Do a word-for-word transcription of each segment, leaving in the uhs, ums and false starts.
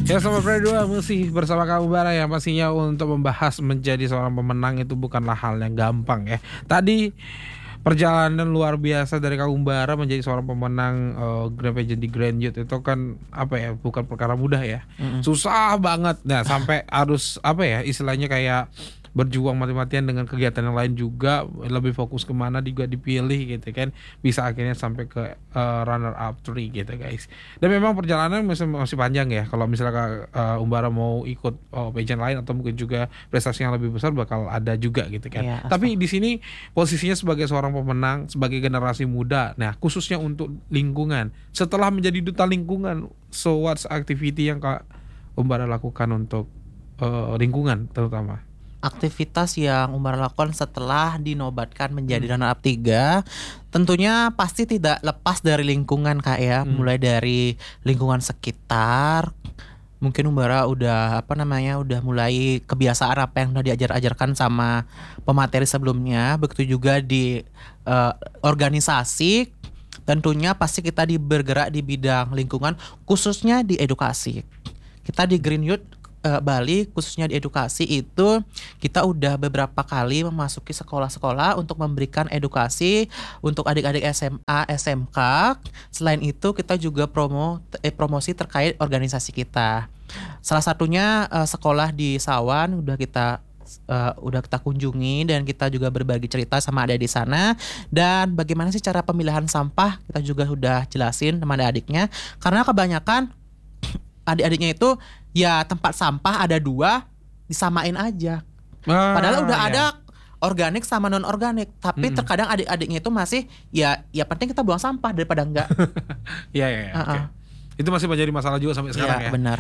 Ya, Sobat Pro dua masih bersama kamu Bara yang pastinya untuk membahas menjadi seorang pemenang itu bukanlah hal yang gampang ya. Tadi perjalanan luar biasa dari Kang Bara menjadi seorang pemenang uh, Grand Pageant di Grand Youth itu kan apa ya, bukan perkara mudah ya. Mm-hmm. Susah banget. Nah, sampai harus apa ya, istilahnya kayak berjuang mati-matian dengan kegiatan yang lain juga, lebih fokus kemana juga dipilih gitu kan, bisa akhirnya sampai ke uh, runner up three gitu guys. Dan memang perjalanan masih, masih panjang ya, kalau misalnya uh, Umbara mau ikut uh, pageant lain atau mungkin juga prestasi yang lebih besar bakal ada juga gitu kan ya, tapi di sini posisinya sebagai seorang pemenang, sebagai generasi muda, nah khususnya untuk lingkungan, setelah menjadi duta lingkungan, so what's activity yang Kak Umbara lakukan untuk uh, lingkungan terutama? Aktivitas yang Umbara lakukan setelah dinobatkan menjadi hmm. runner up tiga tentunya pasti tidak lepas dari lingkungan Kak ya. hmm. Mulai dari lingkungan sekitar, mungkin Umbara udah apa namanya udah mulai kebiasaan apa yang udah diajar-ajarkan sama pemateri sebelumnya. Begitu juga di uh, organisasi, tentunya pasti kita di bergerak di bidang lingkungan, khususnya di edukasi. Kita di Green Youth Uh, Bali khususnya di edukasi itu kita udah beberapa kali memasuki sekolah-sekolah untuk memberikan edukasi untuk adik-adik S M A, S M K. Selain itu kita juga promo eh, promosi terkait organisasi kita. Salah satunya uh, sekolah di Sawan udah kita Uh, udah kita kunjungi dan kita juga berbagi cerita sama adik di sana, dan bagaimana sih cara pemilahan sampah kita juga udah jelasin sama adik-adiknya, karena kebanyakan adik-adiknya itu ya tempat sampah ada dua disamain aja. Ah, padahal udah iya. ada organik sama non organik, tapi mm-hmm. terkadang adik-adiknya itu masih ya ya penting kita buang sampah daripada enggak. Iya iya. Uh-uh. Okay. Itu masih menjadi masalah juga sampai sekarang ya. Iya benar.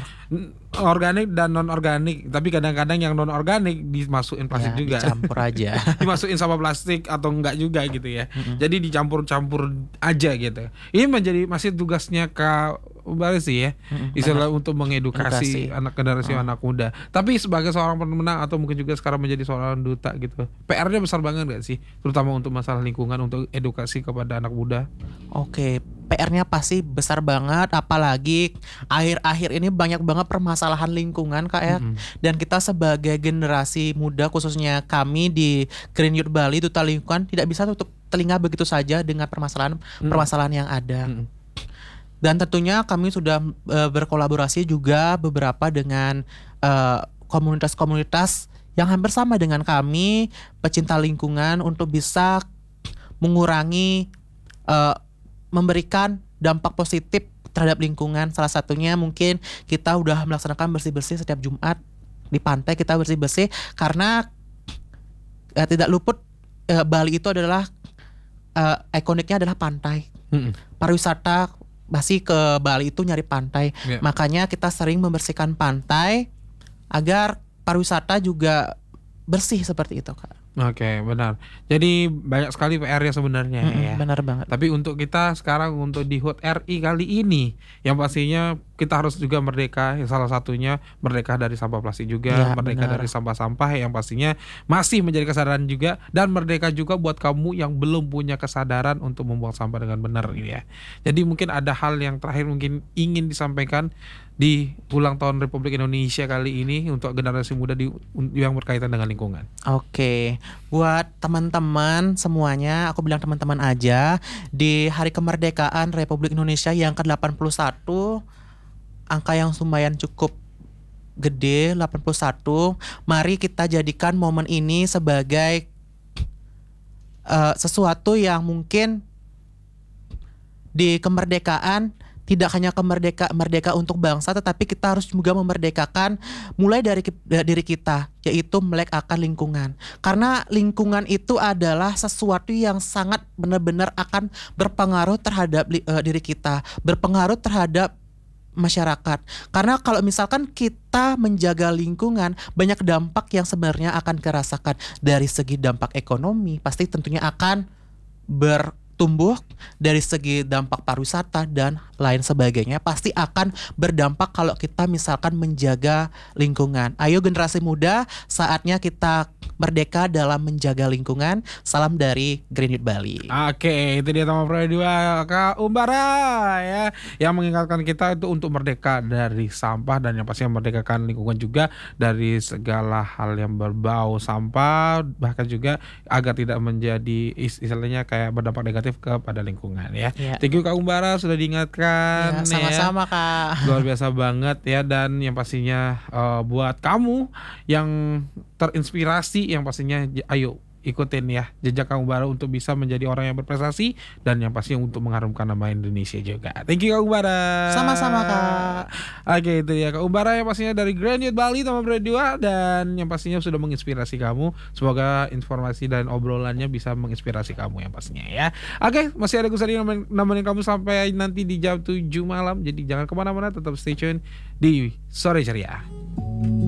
Organik dan non organik, tapi kadang-kadang yang non organik dimasukin plastik ya, juga. Dicampur aja. Dimasukin sama plastik atau enggak juga gitu ya. Mm-hmm. Jadi dicampur-campur aja gitu. Ini menjadi masih tugasnya Kak Umbara sih ya, mm-hmm. istilah untuk mengedukasi Edukasi. anak generasi oh. anak muda. Tapi sebagai seorang pemenang atau mungkin juga sekarang menjadi seorang duta gitu, P R-nya besar banget gak sih? Terutama untuk masalah lingkungan, untuk edukasi kepada anak muda. Oke, P R-nya pasti besar banget, apalagi akhir-akhir ini banyak banget permasalahan lingkungan Kak ya. Mm-hmm. Dan kita sebagai generasi muda, khususnya kami di Green Youth Bali, duta lingkungan, tidak bisa tutup telinga begitu saja dengan permasalahan mm-hmm. permasalahan yang ada. Mm-hmm. Dan tentunya kami sudah uh, berkolaborasi juga beberapa dengan uh, komunitas-komunitas yang hampir sama dengan kami, pecinta lingkungan, untuk bisa mengurangi, uh, memberikan dampak positif terhadap lingkungan. Salah satunya mungkin kita udah melaksanakan bersih-bersih setiap Jumat di pantai, kita bersih-bersih karena uh, tidak luput uh, Bali itu adalah uh, ikoniknya adalah pantai. Mm-hmm. Pariwisata masih ke Bali itu nyari pantai, yeah. Makanya kita sering membersihkan pantai agar pariwisata juga bersih seperti itu Kak. Oke, okay, benar. Jadi banyak sekali P R-nya sebenarnya mm-hmm, ya. Benar banget. Tapi untuk kita sekarang untuk di H U T R I kali ini, yang pastinya kita harus juga merdeka. Salah satunya merdeka dari sampah plastik juga, ya, merdeka benar. dari sampah-sampah yang pastinya masih menjadi kesadaran juga, dan merdeka juga buat kamu yang belum punya kesadaran untuk membuang sampah dengan benar gitu ya. Jadi mungkin ada hal yang terakhir mungkin ingin disampaikan di ulang tahun Republik Indonesia kali ini untuk generasi muda di, yang berkaitan dengan lingkungan. Oke, buat teman-teman semuanya, aku bilang teman-teman aja, di Hari Kemerdekaan Republik Indonesia yang ke delapan puluh satu, angka yang lumayan cukup gede, delapan puluh satu. Mari kita jadikan momen ini sebagai uh, sesuatu yang mungkin di kemerdekaan tidak hanya kemerdeka merdeka untuk bangsa, tetapi kita harus juga memerdekakan mulai dari diri kita, yaitu melek akan lingkungan. Karena lingkungan itu adalah sesuatu yang sangat benar-benar akan berpengaruh terhadap uh, diri kita, berpengaruh terhadap masyarakat. Karena kalau misalkan kita menjaga lingkungan, banyak dampak yang sebenarnya akan dirasakan. Dari segi dampak ekonomi, pasti tentunya akan ber tumbuh, dari segi dampak pariwisata dan lain sebagainya pasti akan berdampak kalau kita misalkan menjaga lingkungan. Ayo generasi muda, saatnya kita merdeka dalam menjaga lingkungan. Salam dari Green Youth Bali. Oke, itu dia Taman Pro dua Kak Umbara ya, yang mengingatkan kita itu untuk merdeka dari sampah dan yang pasti merdekakan lingkungan juga dari segala hal yang berbau sampah, bahkan juga agar tidak menjadi istilahnya kayak berdampak negatif kepada lingkungan ya. Ya. Thank you Kak Umbara sudah diingatkan. Ya, sama-sama ya. Kak. Luar biasa banget ya, dan yang pastinya uh, buat kamu yang terinspirasi, yang pastinya ayo ikutin ya jejak Kak Umbara untuk bisa menjadi orang yang berprestasi dan yang pasti untuk mengharumkan nama Indonesia juga. Thank you Kak Umbara. Sama-sama Kak. Oke, itu ya Kak Umbara yang pastinya dari Grand Youth Bali Taman Pro dua, dan yang pastinya sudah menginspirasi kamu. Semoga informasi dan obrolannya bisa menginspirasi kamu yang pastinya ya. Oke, masih ada Gus Adi nemenin kamu sampai nanti di jam tujuh malam. Jadi jangan kemana-mana, tetap stay tune di Sore Ceria.